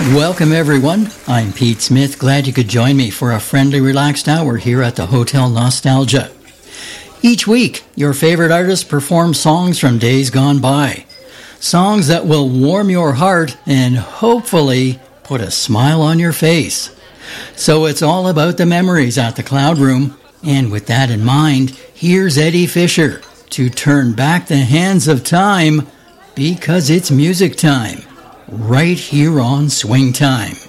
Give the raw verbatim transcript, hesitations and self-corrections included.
Welcome, everyone. I'm Pete Smith. Glad you could join me for a friendly, relaxed hour here at the Hotel Nostalgia. Each week, your favorite artists perform songs from days gone by. Songs that will warm your heart and hopefully put a smile on your face. So it's all about the memories at the Cloud Room. And with that in mind, here's Eddie Fisher to turn back the hands of time because it's music time. Right here on Swing Time.